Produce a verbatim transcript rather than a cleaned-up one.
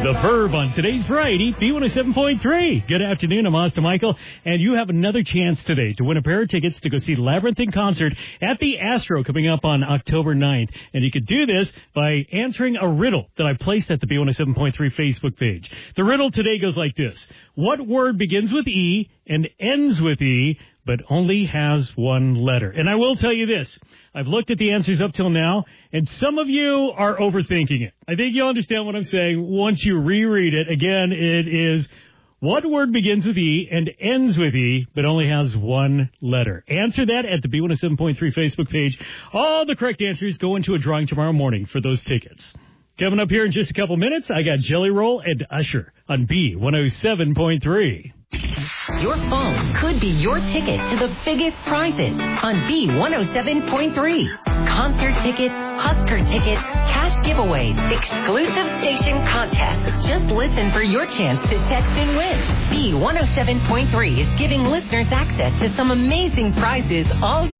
The Verb on today's Variety, B one oh seven point three. Good afternoon, I'm Austin Michael, and you have another chance today to win a pair of tickets to go see Labyrinth in concert at the Astro coming up on October ninth. And you could do this by answering a riddle that I placed at the B one oh seven point three Facebook page. The riddle today goes like this. What word begins with E and ends with E, but only has one letter? And I will tell you this. I've looked at the answers up till now, and some of you are overthinking it. I think you'll understand what I'm saying once you reread it. Again, it is what word begins with E and ends with E, but only has one letter? Answer that at the B one oh seven point three Facebook page. All the correct answers go into a drawing tomorrow morning for those tickets. Coming up here in just a couple minutes, I got Jelly Roll and Usher on B one oh seven point three. Your phone could be your ticket to the biggest prizes on B one oh seven point three. Concert tickets, Husker tickets, cash giveaways, exclusive station contests. Just listen for your chance to text and win. B one oh seven point three is giving listeners access to some amazing prizes all